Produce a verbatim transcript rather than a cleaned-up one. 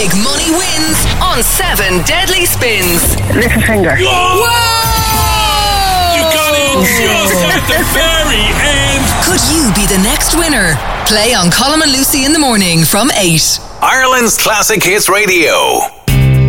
Big money wins on seven Deadly Spins. Little finger. Whoa! You got it just at the very end. Could you be the next winner? Play on Colin and Lucy in the morning from eight. Ireland's Classic Hits Radio.